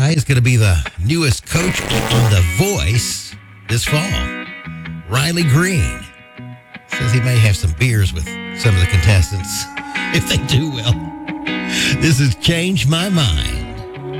guy is going to be the newest coach on The Voice this fall. Riley Green says he may have some beers with some of the contestants if they do well. This has changed my mind.